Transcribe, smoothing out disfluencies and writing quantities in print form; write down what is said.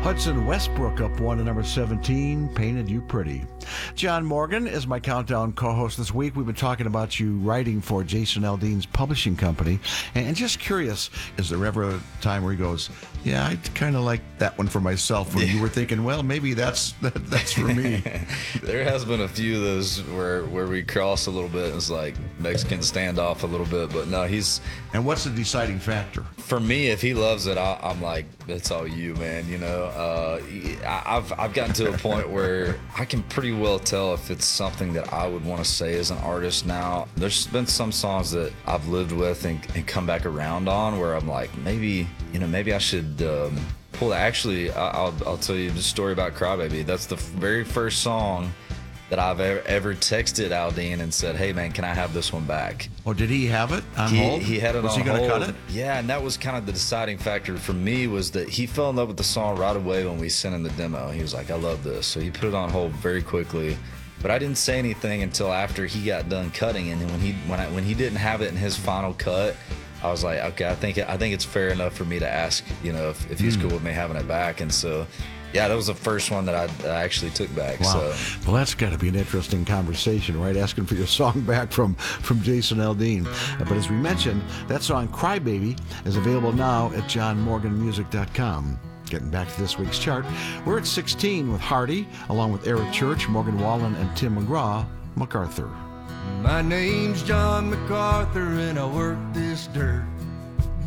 Hudson Westbrook up one to number 17, Painted You Pretty. John Morgan is my Countdown co-host this week. We've been talking about you writing for Jason Aldean's publishing company. And just curious, is there ever a time where he goes, yeah, I kind of like that one for myself, when you were thinking, well, maybe that's for me? There has been a few of those where we cross a little bit. It's like Mexican standoff a little bit, but no, he's... And what's the deciding factor? For me, if he loves it, I'm like, it's all you, man. You know, I've gotten to a point where I can pretty well tell if it's something that I would want to say as an artist now. There's been some songs that I've lived with and come back around on where I'm like, maybe I should pull that. Actually, I'll tell you the story about Crybaby. That's the very first song that I've ever texted Aldean and said, hey man, can I have this one back? Oh, did he have it on hold? He had it on hold. Was he going to cut it? Yeah, and that was kind of the deciding factor for me, was that he fell in love with the song right away when we sent him the demo. He was like, I love this. So he put it on hold very quickly. But I didn't say anything until after he got done cutting, and then when he didn't have it in his final cut, I was like, okay, I think it's fair enough for me to ask, if he's cool with me having it back. And so, yeah, that was the first one that I actually took back. Wow. So. Well, that's got to be an interesting conversation, right? Asking for your song back from Jason Aldean. But as we mentioned, that song Crybaby is available now at johnmorganmusic.com. Getting back to this week's chart, we're at 16 with Hardy, along with Eric Church, Morgan Wallen, and Tim McGraw, MacArthur. My name's John MacArthur and I work this dirt.